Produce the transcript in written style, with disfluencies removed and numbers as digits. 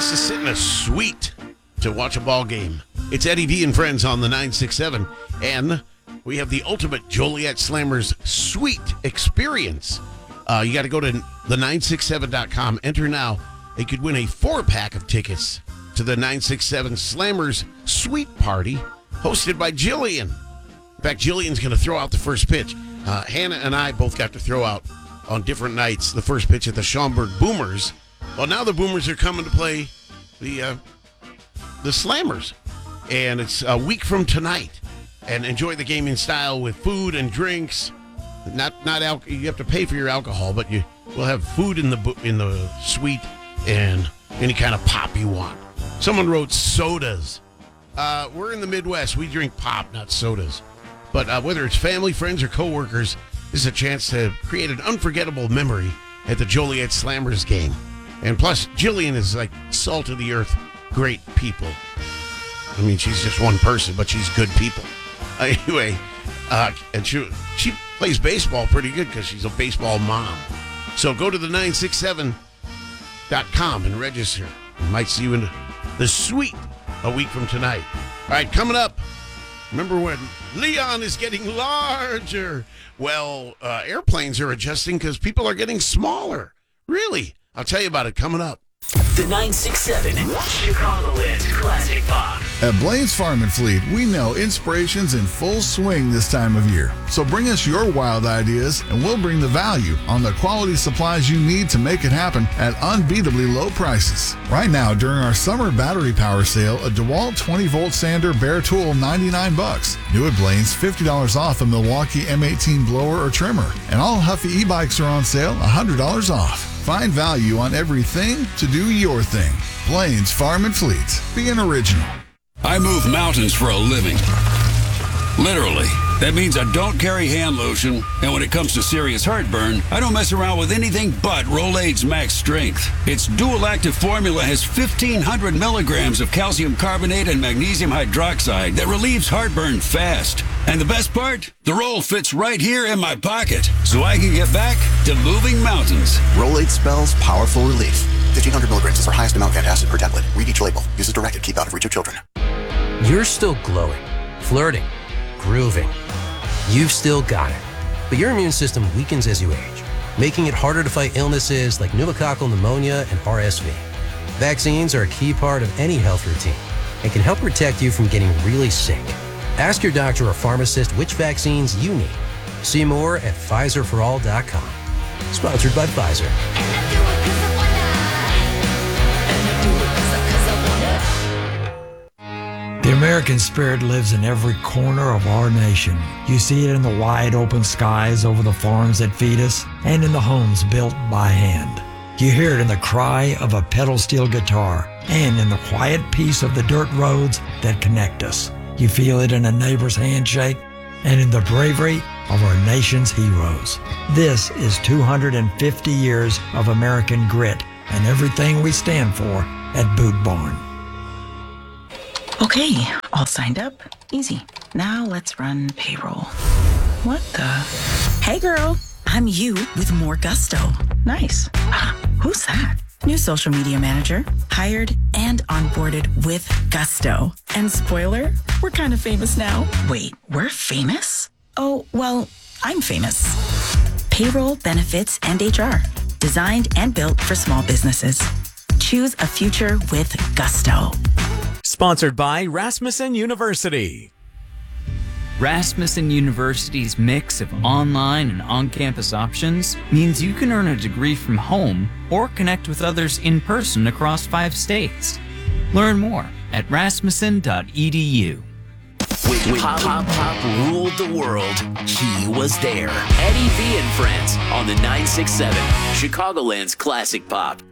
to sit in a suite to watch a ball game. It's Eddie V and Friends on the 967, and we have the ultimate Joliet Slammers suite experience. You got to go to the967.com. Enter now. You could win a 4-pack of tickets to the 967 Slammers Suite Party hosted by Jillian. In fact, Jillian's going to throw out the first pitch. Hannah and I both got to throw out on different nights the first pitch at the Schaumburg Boomers. Well, now the Boomers are coming to play the Slammers, and it's a week from tonight. And enjoy the game in style with food and drinks. Not you have to pay for your alcohol, but you will have food in the suite and any kind of pop you want. Someone wrote sodas. We're in the Midwest. We drink pop, not sodas. But whether it's family, friends, or coworkers, this is a chance to create an unforgettable memory at the Joliet Slammers game. And plus, Jillian is like salt of the earth, great people. I mean, she's just one person, but she's good people. Anyway, and she plays baseball pretty good because she's a baseball mom. So go to the 967.com and register. We might see you in the suite a week from tonight. All right, coming up, remember when Leon is getting larger? Well, airplanes are adjusting because people are getting smaller. Really? I'll tell you about it coming up. The 967 Chicagoland Classic Pop. At Blaine's Farm and Fleet, we know inspiration's in full swing this time of year. So bring us your wild ideas, and we'll bring the value on the quality supplies you need to make it happen at unbeatably low prices. Right now, during our summer battery power sale, a DeWalt 20-volt sander bare tool, $99. New at Blaine's, $50 off a Milwaukee M18 blower or trimmer. And all Huffy e-bikes are on sale, $100 off. Find value on everything to do your thing. Blaine's Farm and Fleet. Be an original. I move mountains for a living. Literally. That means I don't carry hand lotion, and when it comes to serious heartburn, I don't mess around with anything but Rolaids Max Strength. Its dual-active formula has 1,500 milligrams of calcium carbonate and magnesium hydroxide that relieves heartburn fast. And the best part? The roll fits right here in my pocket, so I can get back to moving mountains. Rolaids spells powerful relief. 1,500 milligrams is our highest amount of antacid per tablet. Read each label. Use as directed. Keep out of reach of children. You're still glowing, flirting, grooving. You've still got it. But your immune system weakens as you age, making it harder to fight illnesses like pneumococcal pneumonia and RSV. Vaccines are a key part of any health routine and can help protect you from getting really sick. Ask your doctor or pharmacist which vaccines you need. See more at PfizerForAll.com. Sponsored by Pfizer. The American spirit lives in every corner of our nation. You see it in the wide open skies over the farms that feed us and in the homes built by hand. You hear it in the cry of a pedal steel guitar and in the quiet peace of the dirt roads that connect us. You feel it in a neighbor's handshake and in the bravery of our nation's heroes. This is 250 years of American grit and everything we stand for at Boot Barn. Okay, all signed up. Easy. Now let's run payroll. What the? Hey girl, I'm you with more gusto. Nice. Who's that? New social media manager. Hired and onboarded with gusto. And spoiler, we're kind of famous now. Wait, we're famous? Oh, well, I'm famous. Payroll, benefits, and HR. Designed and built for small businesses. Choose a future with gusto. Sponsored by Rasmussen University. Rasmussen University's mix of online and on-campus options means you can earn a degree from home or connect with others in person across 5 states. Learn more at rasmussen.edu. When Pop ruled the world, he was there. Eddie V and Friends on the 967 Chicagoland's Classic Pop.